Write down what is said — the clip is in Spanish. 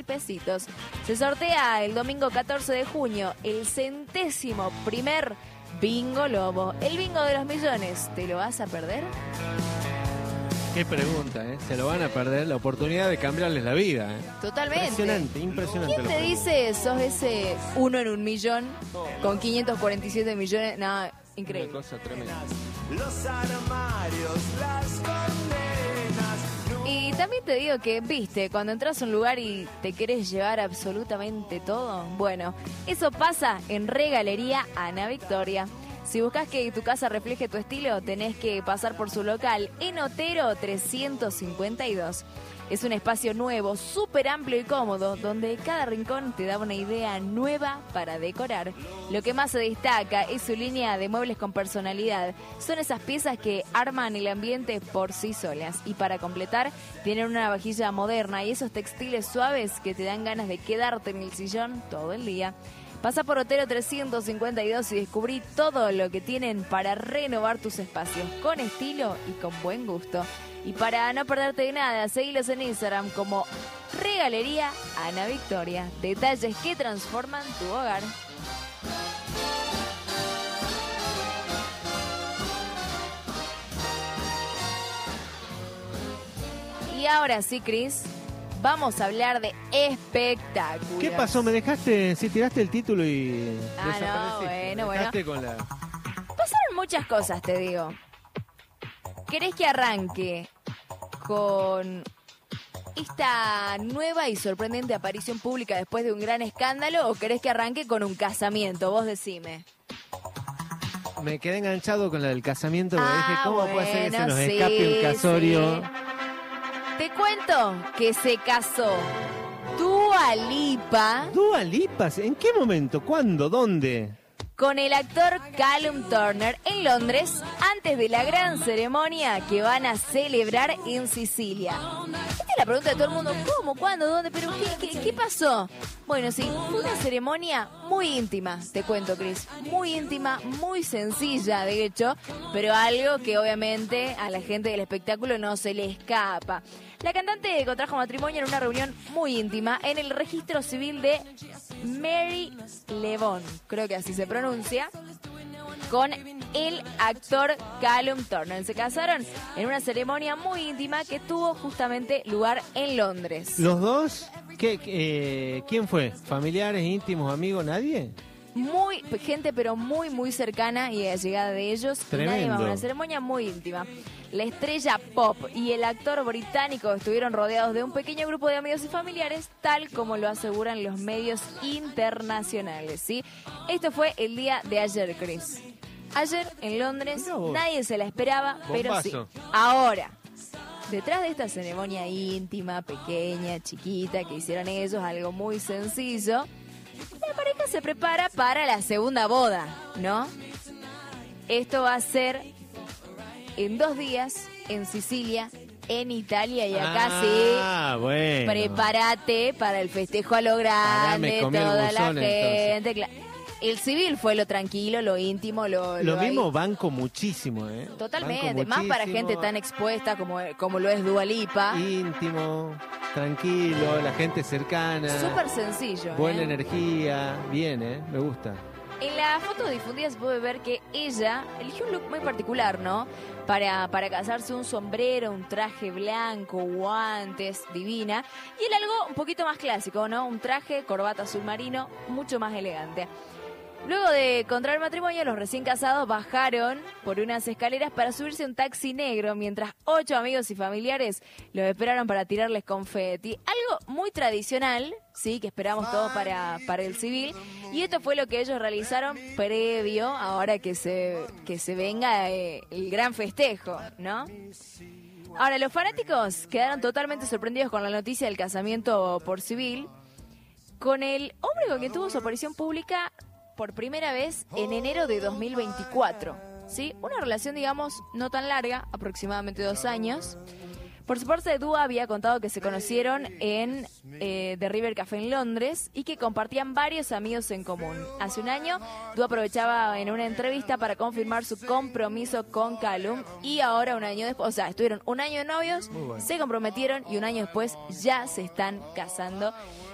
pesitos. Se sortea el domingo 14 de junio el 101º Bingo Lobo. El bingo de los millones, ¿te lo vas a perder? Qué pregunta, ¿eh? Se lo van a perder, la oportunidad de cambiarles la vida, ¿eh? Totalmente. Impresionante, impresionante. ¿Quién te dice sos ese 1 en 1 millón con 547 millones? No, increíble. Una cosa tremenda. Los armarios, las condenas. Y también te digo que, viste, cuando entras a un lugar y te querés llevar absolutamente todo, bueno, eso pasa en Regalería Ana Victoria. Si buscas que tu casa refleje tu estilo, tenés que pasar por su local en Otero 352. Es un espacio nuevo, súper amplio y cómodo, donde cada rincón te da una idea nueva para decorar. Lo que más se destaca es su línea de muebles con personalidad. Son esas piezas que arman el ambiente por sí solas. Y para completar, tienen una vajilla moderna y esos textiles suaves que te dan ganas de quedarte en el sillón todo el día. Pasa por Otero 352 y descubrí todo lo que tienen para renovar tus espacios con estilo y con buen gusto. Y para no perderte de nada, seguilos en Instagram como Regalería Ana Victoria. Detalles que transforman tu hogar. Y ahora sí, Cris, vamos a hablar de espectáculos. ¿Qué pasó? ¿Me dejaste? Si tiraste el título y no, desapareciste. bueno. Me dejaste con la... Pasaron muchas cosas, te digo. ¿Querés que arranque con esta nueva y sorprendente aparición pública después de un gran escándalo o querés que arranque con un casamiento? Vos decime. Me quedé enganchado con la del casamiento. Porque dije, ¿cómo puede ser que se nos sí, escape un casorio? Sí. Te cuento que se casó Dua Lipa. ¿Dua Lipa? ¿En qué momento? ¿Cuándo? ¿Dónde? Con el actor Callum Turner en Londres antes de la gran ceremonia que van a celebrar en Sicilia. Esta es la pregunta de todo el mundo. ¿Cómo? ¿Cuándo? ¿Dónde? ¿Pero qué pasó? Bueno, sí, fue una ceremonia muy íntima, te cuento, Cris. Muy íntima, muy sencilla, de hecho, pero algo que obviamente a la gente del espectáculo no se le escapa. La cantante contrajo matrimonio en una reunión muy íntima en el registro civil de Marylebone, creo que así se pronuncia, con el actor Callum Turner. Se casaron en una ceremonia muy íntima que tuvo justamente lugar en Londres. ¿Los dos? ¿Quién fue? ¿Familiares, íntimos, amigos? ¿Nadie? Muy gente, pero muy cercana y a llegada de ellos. Tremendo. Nadie más. Una ceremonia muy íntima. La estrella pop y el actor británico estuvieron rodeados de un pequeño grupo de amigos y familiares, tal como lo aseguran los medios internacionales, ¿sí? Esto fue el día de ayer, Chris. Ayer en Londres, nadie se la esperaba, pero sí. Ahora, detrás de esta ceremonia íntima, pequeña, chiquita, que hicieron ellos, algo muy sencillo, la pareja se prepara para la segunda boda, ¿no? Esto va a ser en 2 días en Sicilia, en Italia, y acá bueno. Prepárate para el festejo a lo grande, toda la gente. El civil fue lo tranquilo, lo íntimo, lo mismo banco muchísimo, ¿eh? Totalmente, más para gente tan expuesta como lo es Dua Lipa. Íntimo, tranquilo, la gente cercana. Súper sencillo. Buena energía, bien, me gusta. En la foto difundida se puede ver que ella eligió un look muy particular, ¿no? Para casarse, un sombrero, un traje blanco, guantes, divina. Y él algo un poquito más clásico, ¿no? Un traje, corbata azul marino, mucho más elegante. Luego de contraer matrimonio, los recién casados bajaron por unas escaleras para subirse a un taxi negro, mientras 8 amigos y familiares los esperaron para tirarles confeti. Algo muy tradicional, sí, que esperamos todos para el civil. Y esto fue lo que ellos realizaron previo, ahora que se venga el gran festejo, ¿no? Ahora, los fanáticos quedaron totalmente sorprendidos con la noticia del casamiento por civil, con el hombre con quien tuvo su aparición pública por primera vez en enero de 2024, ¿sí? Una relación, digamos, no tan larga, aproximadamente 2 años. Por su parte, Dua había contado que se conocieron en The River Café en Londres y que compartían varios amigos en común. Hace un año, Dua aprovechaba en una entrevista para confirmar su compromiso con Callum y ahora, un año después, o sea, estuvieron un año de novios, se comprometieron y un año después ya se están casando.